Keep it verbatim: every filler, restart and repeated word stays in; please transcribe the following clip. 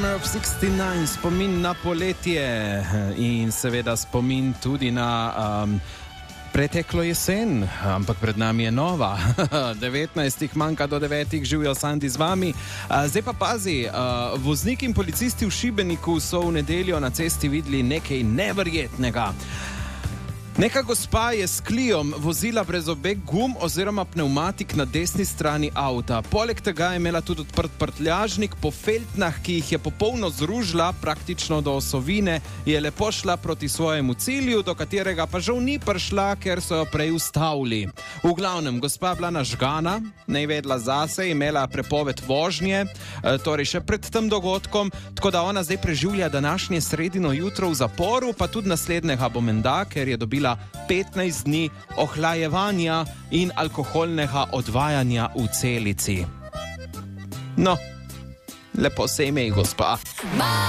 Summer of šestnajst, spomin na poletje in seveda spomin tudi na um, preteklo jesen, ampak pred nami je nova. devetnajst manjka do devetih, živijo Sandi z vami. Zdaj pa pazi, vozniki in policisti v Šibeniku so v nedeljo na cesti videli nekaj neverjetnega. Neka gospa je s Cliom vozila brez obeh gum oziroma pnevmatik na desni strani avta. Poleg tega je imela tudi odprt prtljažnik, po feltnah, ki jih je popolno zružila, praktično do osovine, je lepo šla proti svojemu cilju, do katerega pa žal ni prišla, ker so jo prej ustavili. V glavnem, gospa bila nažgana, ne vedela zase, imela prepoved vožnje, torej še pred tem dogodkom, tako da ona zdaj preživlja današnje sredino jutro v zaporu, pa tudi naslednjega bo menda, ker je dobila petnajst dni ohlajevanja in alkoholnega odvajanja v celici. No, lepo se imej, gospa.